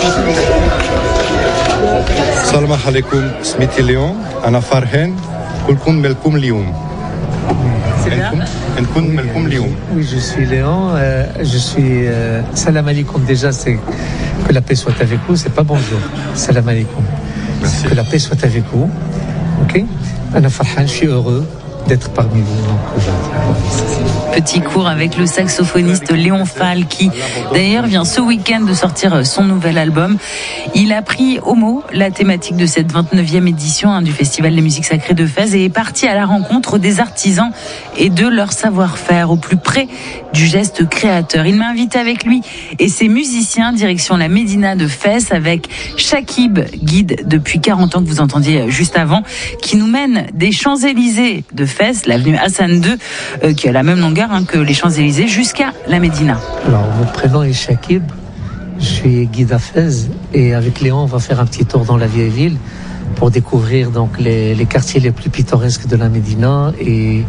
السلام عليكم سميتي اليوم أنا فرحان كلكم ملكم اليوم. نكون ملكم اليوم. Oui, je suis Léon. Je suis salam alaikum. Déjà, c'est que la paix soit avec vous. C'est pas bonjour. Salam alaikum. Merci. Que la paix soit avec vous. Ok. Ana Farhan, je suis heureux d'être parmi vous. Petit cours avec le saxophoniste Léon Fall qui d'ailleurs vient ce week-end de sortir son nouvel album. Il a pris au mot la thématique de cette 29e édition du Festival des musiques sacrées de Fès et est parti à la rencontre des artisans et de leur savoir-faire au plus près du geste créateur. Il m'a invité avec lui et ses musiciens direction la Médina de Fès avec Chakib, guide depuis 40 ans que vous entendiez juste avant, qui nous mène des Champs-Élysées de Fès, l'avenue Hassan II, qui a la même longueur que les Champs-Élysées, jusqu'à la Médina. Alors, mon prénom est Chakib, je suis guide à Fès et avec Léon, on va faire un petit tour dans la vieille ville pour découvrir donc les quartiers les plus pittoresques de la Médina et